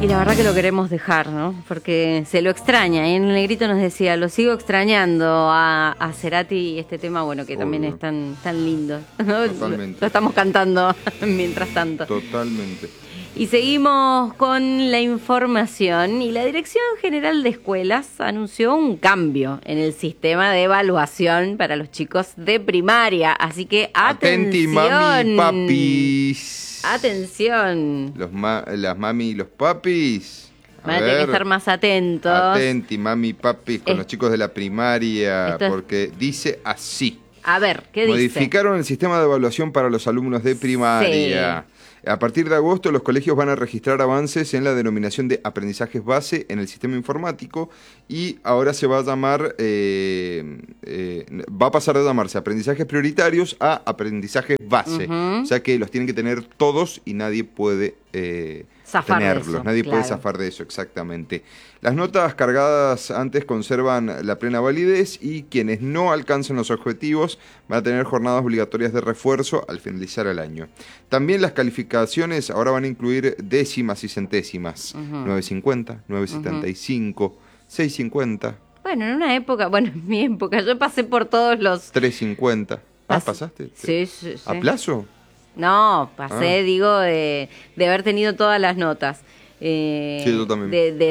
Y la verdad que lo queremos dejar, ¿no? Porque se lo extraña. Y en el negrito nos decía, lo sigo extrañando a Cerati y este tema, bueno, que también es tan lindo, ¿no? Totalmente. Lo estamos cantando mientras tanto. Totalmente. Y seguimos con la información. Y la Dirección General de Escuelas anunció un cambio en el sistema de evaluación para los chicos de primaria. Así que Atenti, mami, papis. Atención. Las mami y los papis. Van a tener que estar más atentos. Atenti, mami, papis, con los chicos de la primaria, porque dice así. A ver, ¿qué dice? Modificaron el sistema de evaluación para los alumnos de primaria. Sí. A partir de agosto, los colegios van a registrar avances en la denominación de aprendizajes base en el sistema informático y ahora se va a llamar, va a pasar de llamarse aprendizajes prioritarios a aprendizajes base. O sea que los tienen que tener todos y nadie puede tenerlos. Nadie puede zafar de eso, exactamente. Las notas cargadas antes conservan la plena validez y quienes no alcancen los objetivos van a tener jornadas obligatorias de refuerzo al finalizar el año. También las calificaciones ahora van a incluir décimas y centésimas. 9.50, 9.75, 6.50. Bueno, en una época, en mi época, yo pasé por todos los... 3.50. ¿Pasaste? Sí. ¿A plazo? No, pasé, de haber tenido todas las notas. Sí, yo también.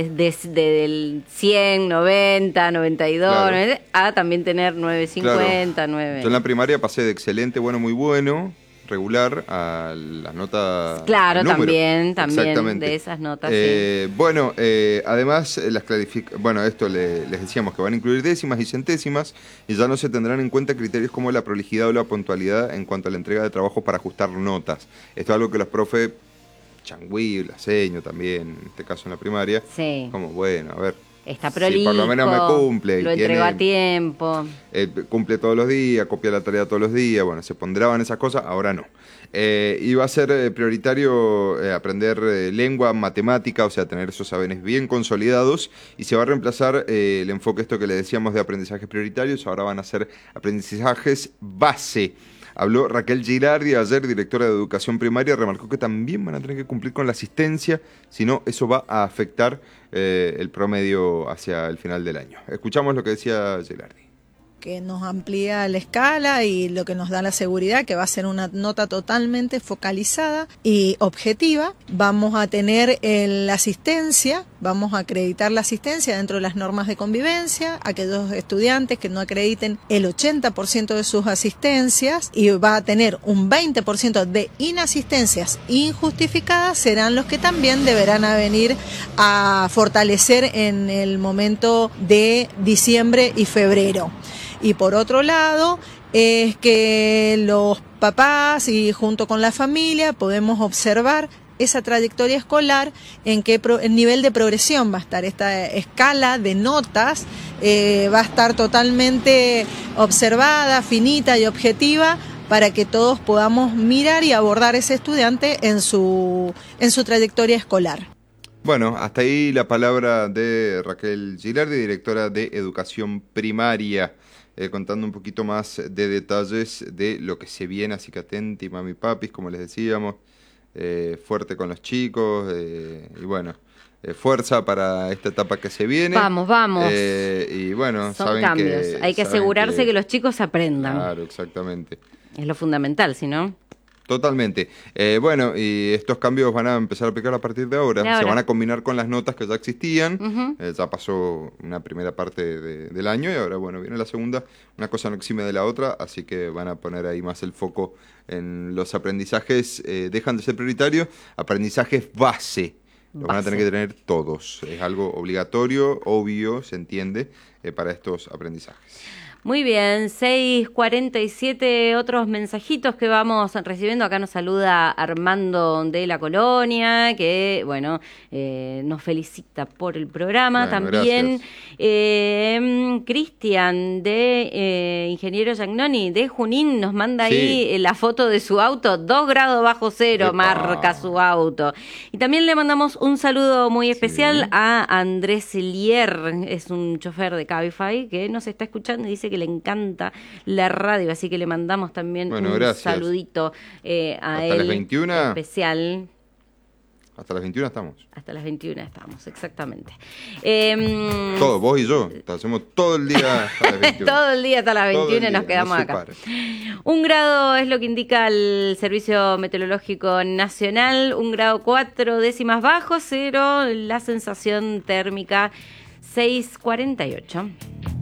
Del 100, 90, 92, claro. 90, a también tener 9.50, claro. 9. Yo en la primaria pasé de excelente, bueno, muy bueno, regular, a las notas. Claro, también de esas notas. Sí. Bueno, además, esto les decíamos que van a incluir décimas y centésimas y ya no se tendrán en cuenta criterios como la prolijidad o la puntualidad en cuanto a la entrega de trabajo para ajustar notas. Esto es algo que los profes, Changüí, Laseño también, en este caso en la primaria, como bueno, a ver. Está prolijo, si por lo menos me cumple. Lo entregó a tiempo. Cumple todos los días, copia la tarea todos los días, bueno, se ponderaban esas cosas, ahora no. Y va a ser prioritario aprender lengua, matemática, o sea, tener esos saberes bien consolidados, y se va a reemplazar el enfoque esto que le decíamos de aprendizajes prioritarios, ahora van a ser aprendizajes base. Habló Raquel Girardi ayer, directora de Educación Primaria, remarcó que también van a tener que cumplir con la asistencia, si no, eso va a afectar el promedio hacia el final del año. Escuchamos lo que decía Girardi. Que nos amplía la escala y lo que nos da la seguridad, que va a ser una nota totalmente focalizada y objetiva. Vamos a tener la asistencia, vamos a acreditar la asistencia dentro de las normas de convivencia, aquellos estudiantes que no acrediten el 80% de sus asistencias, y va a tener un 20% de inasistencias injustificadas, serán los que también deberán venir a fortalecer en el momento de diciembre y febrero. Y por otro lado, es que los papás y junto con la familia podemos observar esa trayectoria escolar, en qué nivel de progresión va a estar esta escala de notas, va a estar totalmente observada, finita y objetiva, para que todos podamos mirar y abordar a ese estudiante en su trayectoria escolar. Bueno, hasta ahí la palabra de Raquel Girardi, directora de Educación Primaria, contando un poquito más de detalles de lo que se viene, así que atenti, mami, papis, como les decíamos, fuerte con los chicos, y bueno, fuerza para esta etapa que se viene. Vamos. Y bueno, son cambios, hay que asegurarse que los chicos aprendan. Claro, exactamente. Es lo fundamental, si no... Totalmente. Bueno, y estos cambios van a empezar a aplicar a partir de ahora. Se van a combinar con las notas que ya existían. Ya pasó una primera parte del año y ahora, bueno, viene la segunda. Una cosa no exime de la otra, así que van a poner ahí más el foco en los aprendizajes. Dejan de ser prioritarios, aprendizajes base. Los van a tener que tener todos. Es algo obligatorio, obvio, se entiende, para estos aprendizajes. Muy bien, 6:47, otros mensajitos que vamos recibiendo. Acá nos saluda Armando de la Colonia, que, bueno, nos felicita por el programa. Bueno, también Cristian de Ingeniero Giagnoni de Junín nos manda ahí la foto de su auto, 2 grados bajo cero, marca su auto. Y también le mandamos un saludo muy especial a Andrés Lier, es un chofer de Cabify que nos está escuchando y dice que le encanta la radio, así que le mandamos también un saludito a él. Hasta las 21. Especial. Hasta las 21 estamos. Hasta las 21 estamos, exactamente. Todos, vos y yo. Hacemos todo el día hasta las 21. Todo el día hasta las 21 y nos quedamos acá. 1 grado es lo que indica el Servicio Meteorológico Nacional. 1 grado 4 décimas bajo cero. La sensación térmica 6,48.